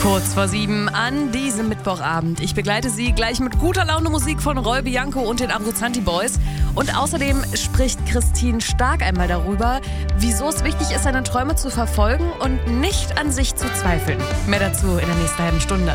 Kurz vor 7 an diesem Mittwochabend. Ich begleite Sie gleich mit guter Laune Musik von Roy Bianco und den Abruzzanti Boys. Und außerdem spricht Christine Stark einmal darüber, wieso es wichtig ist, seine Träume zu verfolgen und nicht an sich zu zweifeln. Mehr dazu in der nächsten halben Stunde.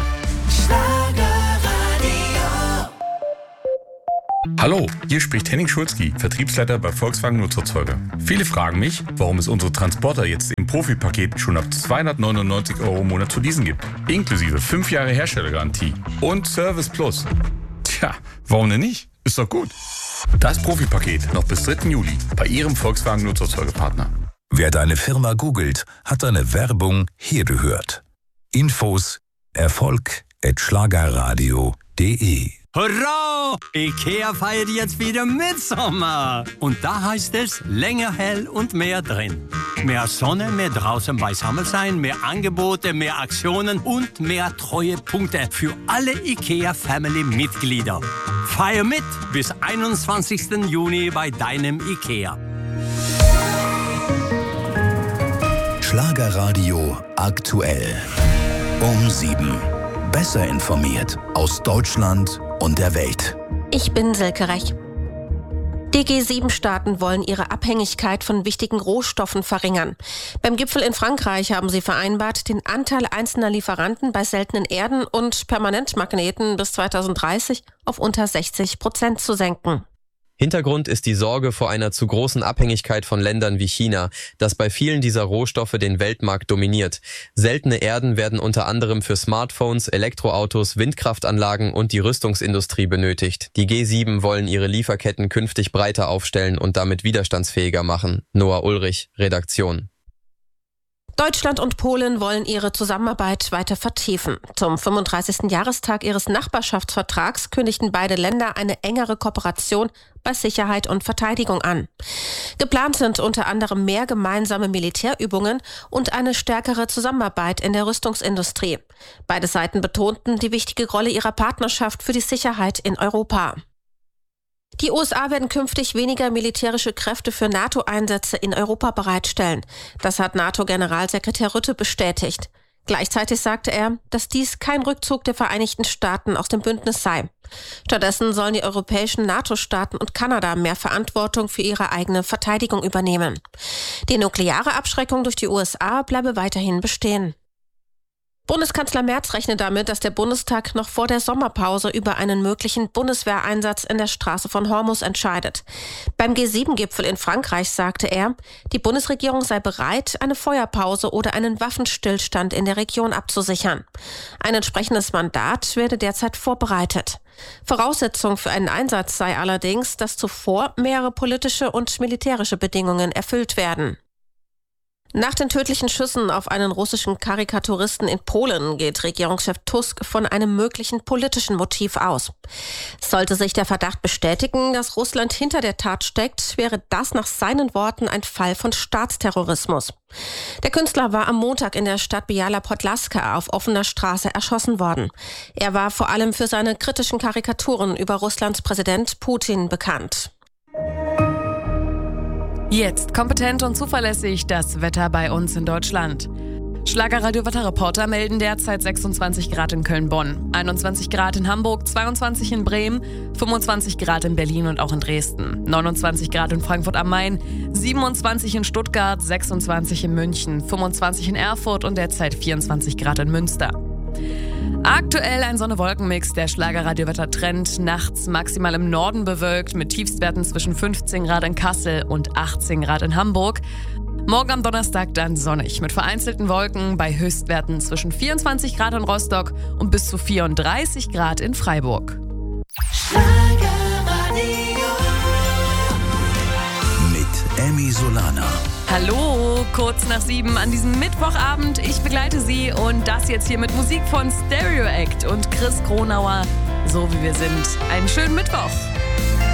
Hallo, hier spricht Henning Schulzki, Vertriebsleiter bei Volkswagen Nutzerzeuger. Viele fragen mich, warum es unsere Transporter jetzt im Profi-Paket schon ab 299 € im Monat zu leasen gibt. Inklusive 5 Jahre Herstellergarantie und Service Plus. Tja, warum denn nicht? Ist doch gut. Das Profi-Paket noch bis 3. Juli bei Ihrem Volkswagen Nutzerzeugerpartner. Wer deine Firma googelt, hat deine Werbung hier gehört. Infos erfolg@schlagerradio.de. Hurra! IKEA feiert jetzt wieder Mitsommer. Und da heißt es länger hell und mehr drin. Mehr Sonne, mehr draußen beisammen sein, mehr Angebote, mehr Aktionen und mehr Treuepunkte für alle IKEA-Family-Mitglieder. Feier mit bis 21. Juni bei deinem IKEA. Schlagerradio aktuell. Um 7. Besser informiert aus Deutschland und der Welt. Ich bin Silke Rech. Die G7-Staaten wollen ihre Abhängigkeit von wichtigen Rohstoffen verringern. Beim Gipfel in Frankreich haben sie vereinbart, den Anteil einzelner Lieferanten bei seltenen Erden und Permanentmagneten bis 2030 auf unter 60% zu senken. Hintergrund ist die Sorge vor einer zu großen Abhängigkeit von Ländern wie China, das bei vielen dieser Rohstoffe den Weltmarkt dominiert. Seltene Erden werden unter anderem für Smartphones, Elektroautos, Windkraftanlagen und die Rüstungsindustrie benötigt. Die G7 wollen ihre Lieferketten künftig breiter aufstellen und damit widerstandsfähiger machen. Noah Ulrich, Redaktion. Deutschland und Polen wollen ihre Zusammenarbeit weiter vertiefen. Zum 35. Jahrestag ihres Nachbarschaftsvertrags kündigten beide Länder eine engere Kooperation bei Sicherheit und Verteidigung an. Geplant sind unter anderem mehr gemeinsame Militärübungen und eine stärkere Zusammenarbeit in der Rüstungsindustrie. Beide Seiten betonten die wichtige Rolle ihrer Partnerschaft für die Sicherheit in Europa. Die USA werden künftig weniger militärische Kräfte für NATO-Einsätze in Europa bereitstellen. Das hat NATO-Generalsekretär Rutte bestätigt. Gleichzeitig sagte er, dass dies kein Rückzug der Vereinigten Staaten aus dem Bündnis sei. Stattdessen sollen die europäischen NATO-Staaten und Kanada mehr Verantwortung für ihre eigene Verteidigung übernehmen. Die nukleare Abschreckung durch die USA bleibe weiterhin bestehen. Bundeskanzler Merz rechnet damit, dass der Bundestag noch vor der Sommerpause über einen möglichen Bundeswehreinsatz in der Straße von Hormuz entscheidet. Beim G7-Gipfel in Frankreich sagte er, die Bundesregierung sei bereit, eine Feuerpause oder einen Waffenstillstand in der Region abzusichern. Ein entsprechendes Mandat werde derzeit vorbereitet. Voraussetzung für einen Einsatz sei allerdings, dass zuvor mehrere politische und militärische Bedingungen erfüllt werden. Nach den tödlichen Schüssen auf einen russischen Karikaturisten in Polen geht Regierungschef Tusk von einem möglichen politischen Motiv aus. Sollte sich der Verdacht bestätigen, dass Russland hinter der Tat steckt, wäre das nach seinen Worten ein Fall von Staatsterrorismus. Der Künstler war am Montag in der Stadt Biała Podlaska auf offener Straße erschossen worden. Er war vor allem für seine kritischen Karikaturen über Russlands Präsident Putin bekannt. Jetzt kompetent und zuverlässig das Wetter bei uns in Deutschland. Schlagerradio-Wetterreporter melden derzeit 26 Grad in Köln-Bonn, 21 Grad in Hamburg, 22 in Bremen, 25 Grad in Berlin und auch in Dresden, 29 Grad in Frankfurt am Main, 27 in Stuttgart, 26 in München, 25 in Erfurt und derzeit 24 Grad in Münster. Aktuell ein Sonne-Wolken-Mix, der Schlagerradio-Wetter-Trend. Nachts maximal im Norden bewölkt mit Tiefstwerten zwischen 15 Grad in Kassel und 18 Grad in Hamburg. Morgen am Donnerstag dann sonnig mit vereinzelten Wolken bei Höchstwerten zwischen 24 Grad in Rostock und bis zu 34 Grad in Freiburg. Mit Emmy Solana. Hallo, kurz nach 7 an diesem Mittwochabend. Ich begleite Sie und das jetzt hier mit Musik von Stereo Act und Chris Kronauer. So wie wir sind. Einen schönen Mittwoch.